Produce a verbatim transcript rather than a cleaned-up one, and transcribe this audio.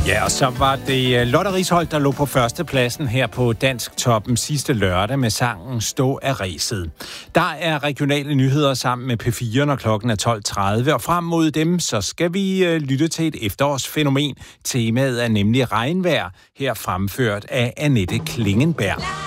Ja, og så var det Lotte Risholt, der lå på førstepladsen her på Dansk Toppen sidste lørdag med sangen Stå af ræset. Der er regionale nyheder sammen med P fire, når klokken er tolv tredive, og frem mod dem, så skal vi lytte til et efterårsfænomen. Temaet er nemlig regnvejr, her fremført af Annette Klingenberg.